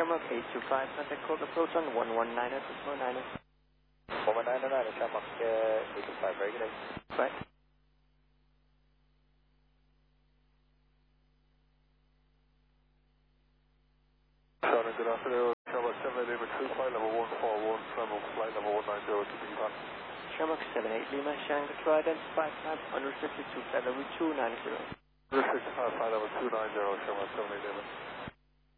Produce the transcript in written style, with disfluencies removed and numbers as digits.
Shamrock 825, contact code approach on 119 at 119. 119 Shamrock 825, very good. Bye. Good afternoon, Shamrock 7 Lima 2 flight level 141, Shamrock flight level 190 to Bhutan. Shamrock 78 Lima, Shanghai Control identified type unrestricted to flight level 290. Restricted flight level 290, Shamrock 78 Lima.